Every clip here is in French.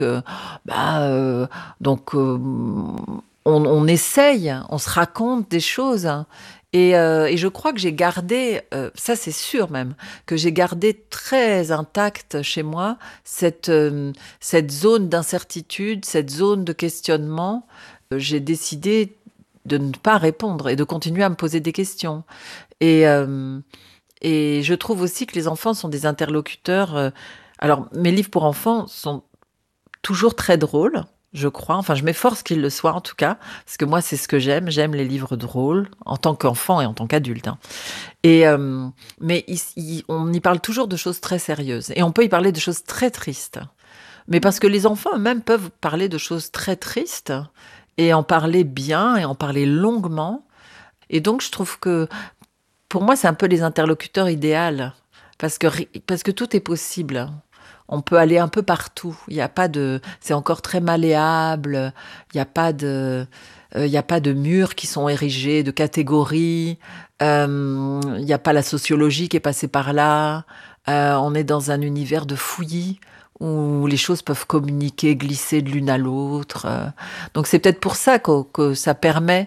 Heu, bah, donc on essaye, on se raconte des choses et je crois que j'ai gardé, ça c'est sûr même, que j'ai gardé très intacte chez moi cette zone d'incertitude, cette zone de questionnement. J'ai décidé de ne pas répondre et de continuer à me poser des questions et hem et je trouve aussi que les enfants sont des interlocuteurs, alors mes livres pour enfants sont toujours très drôle, je crois. Enfin, je m'efforce qu'il le soit en tout cas, parce que moi, c'est ce que j'aime. J'aime les livres drôles, en tant qu'enfant et en tant qu'adulte, hein. Et mais on y parle toujours de choses très sérieuses et on peut y parler de choses très tristes. Mais parce que les enfants eux-mêmes peuvent parler de choses très tristes et en parler bien et en parler longuement. Et donc je trouve que, pour moi, c'est un peu les interlocuteurs idéaux parce que tout est possible. On peut aller un peu partout. Il y a pas de C'est encore très malléable, il y a pas de, il y a pas de murs qui sont érigés, de catégories, il y a pas la sociologie qui est passée par là. On est dans un univers de fouillis où les choses peuvent communiquer, glisser de l'une à l'autre, donc c'est peut-être pour ça que ça permet,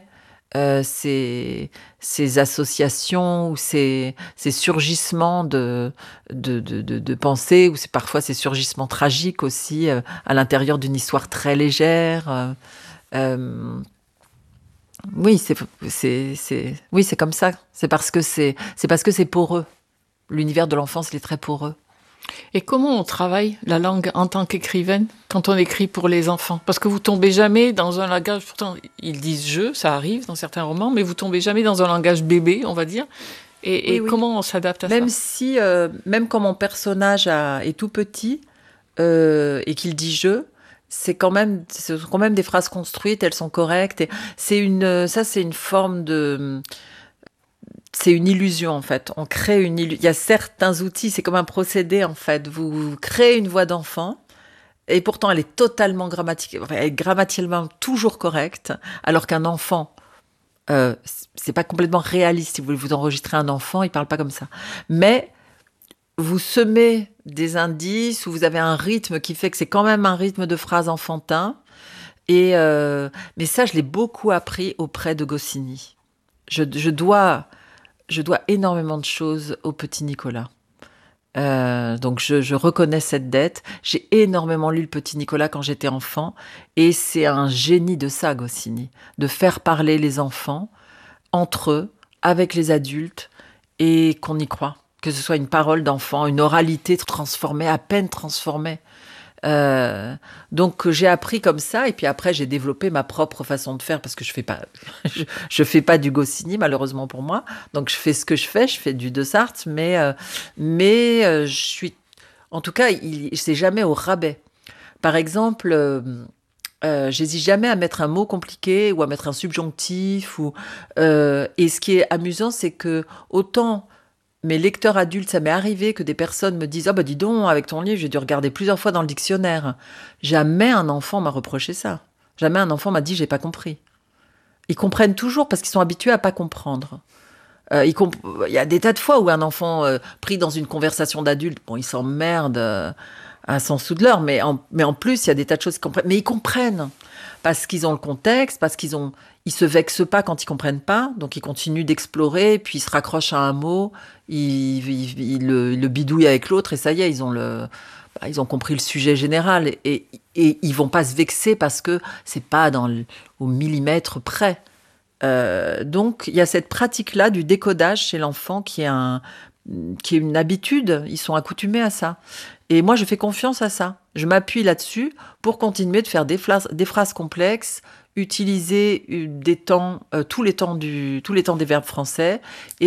ces associations ou ces surgissements de pensées ou parfois ces surgissements tragiques aussi, à l'intérieur d'une histoire très légère. Hem, oui, oui, c'est comme ça. C'est parce que c'est poreux. L'univers de l'enfance, il est très poreux. Et comment on travaille la langue en tant qu'écrivaine quand on écrit pour les enfants? Parce que vous tombez jamais dans un langage, pourtant ils disent je, ça arrive dans certains romans, mais vous tombez jamais dans un langage bébé, on va dire. Et Oui, oui. comment on s'adapte à Même ça? si, même quand mon personnage est tout petit, et qu'il dit «je», ce sont quand même des phrases construites, elles sont correctes et c'est une forme de, c'est une illusion en fait. On crée il y a certains outils, c'est comme un procédé en fait. Vous créez une voix d'enfant et pourtant elle est totalement elle est grammaticalement toujours correcte, alors qu'un enfant, c'est pas complètement réaliste. Si vous enregistrez un enfant, il parle pas comme ça. Mais vous semez des indices ou vous avez un rythme qui fait que c'est quand même un rythme de phrase enfantin mais ça, je l'ai beaucoup appris auprès de Goscinny. Je dois énormément de choses au petit Nicolas. Donc je reconnais cette dette. J'ai énormément lu le petit Nicolas quand j'étais enfant et c'est un génie de ça, Goscinny, de faire parler les enfants entre eux, avec les adultes et qu'on y croit. Que ce soit une parole d'enfant, une oralité transformée, à peine transformée. Heu, donc j'ai appris comme ça et puis après j'ai développé ma propre façon de faire parce que je fais pas je fais pas du Goscinny malheureusement pour moi. Donc je fais ce que je fais du de Sarthe je suis, en tout cas, c'est jamais au rabais. Par exemple, j'hésite jamais à mettre un mot compliqué ou à mettre un subjonctif et ce qui est amusant, c'est que autant mes lecteurs adultes, ça m'est arrivé que des personnes me disent: «Ah bah dis donc, avec ton livre, j'ai dû regarder plusieurs fois dans le dictionnaire». Jamais un enfant m'a reproché ça. Jamais un enfant m'a dit: «J'ai pas compris». Ils comprennent toujours parce qu'ils sont habitués à pas comprendre. Il y a des tas de fois où un enfant, pris dans une conversation d'adulte, bon, il s'emmerde, à 100 sous de l'heure, mais en plus, il y a des tas de choses qu'ils comprennent. Mais ils comprennent parce qu'ils ont le contexte, ils se vexent pas quand ils comprennent pas, donc ils continuent d'explorer, puis ils se raccrochent à un mot, ils le bidouillent avec l'autre et ça y est, ils ont compris le sujet général et ils vont pas se vexer parce que c'est pas au millimètre près. Donc il y a cette pratique-là du décodage chez l'enfant qui est une habitude, ils sont accoutumés à ça. Et moi, je fais confiance à ça. Je m'appuie là-dessus pour continuer de faire des phrases complexes, utiliser des temps, tous les temps des verbes français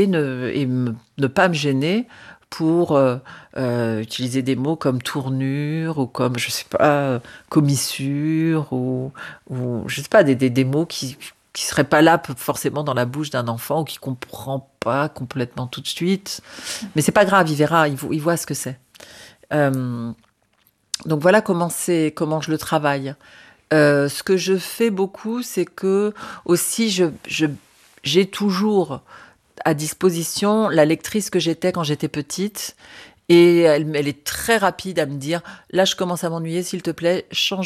ne pas me gêner pour utiliser des mots comme tournure ou comme, je sais pas, commissure ou je sais pas, des mots qui seraient pas là forcément dans la bouche d'un enfant ou qui comprend pas complètement tout de suite. Mais c'est pas grave, il verra, il voit ce que c'est. Euh, donc voilà comment je le travaille. Ce que je fais beaucoup, c'est que aussi j'ai toujours à disposition la lectrice que j'étais quand j'étais petite Et elle est très rapide à me dire: «Là, je commence à m'ennuyer, s'il te plaît, change